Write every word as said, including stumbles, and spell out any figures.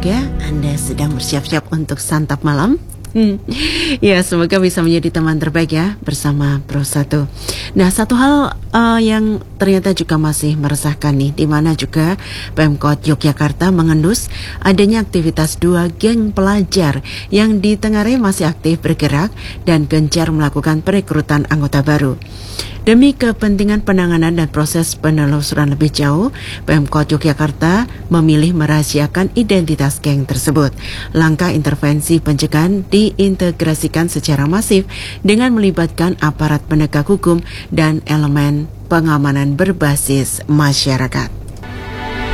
juga Anda sedang bersiap-siap untuk santap malam. Hmm. Ya, semoga bisa menjadi teman terbaik ya bersama Pro satu. Nah, satu hal uh, yang ternyata juga masih meresahkan nih, di mana juga Pemkot Yogyakarta mengendus adanya aktivitas dua geng pelajar yang ditengarai masih aktif bergerak dan gencar melakukan perekrutan anggota baru. Demi kepentingan penanganan dan proses penelusuran lebih jauh, Pemkot Yogyakarta memilih merahasiakan identitas geng tersebut. Langkah intervensi pencegahan diintegrasikan secara masif dengan melibatkan aparat penegak hukum dan elemen pengamanan berbasis masyarakat.